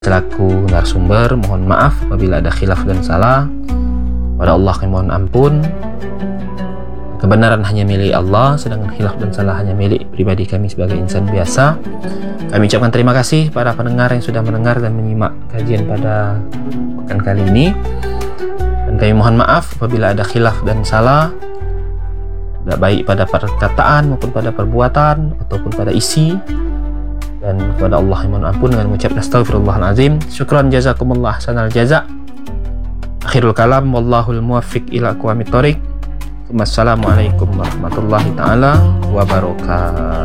Selaku narasumber, mohon maaf apabila ada khilaf dan salah. Pada Allah kami mohon ampun. Kebenaran hanya milik Allah, sedangkan khilaf dan salah hanya milik pribadi kami sebagai insan biasa. Kami ucapkan terima kasih para pendengar yang sudah mendengar dan menyimak kajian pada pekan kali ini. Dan kami mohon maaf apabila ada khilaf dan salah, baik pada perkataan maupun pada perbuatan ataupun pada isi. Dan kepada Allah mohon ampun dengan mengucap astaghfirullahalazim. Syukran jazakumullah sanal jaza. Akhirul kalam wallahul muwaffiq ila aqwamit thoriq. Wassalamualaikum warahmatullahi taala wabarakatuh.